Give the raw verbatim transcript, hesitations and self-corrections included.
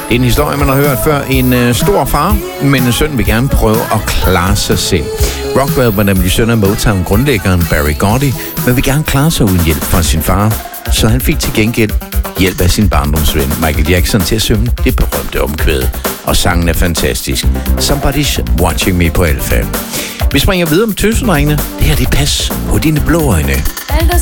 Det er en historie, man har hørt før. En øh, stor far, men en søn vil gerne prøve at klare sig selv. Rockwell var nemlig søn af Motown-grundlæggeren Barry Gordy, men vil gerne klare sig uden hjælp fra sin far. Så han fik til gengæld hjælp af sin barndomsven Michael Jackson til at synge det berømte omkvæd. Og sangen er fantastisk. Somebody's Watching Me på Alfa. Vi springer videre om tøsedrengene. Det her det er Pas på dine blå øjne.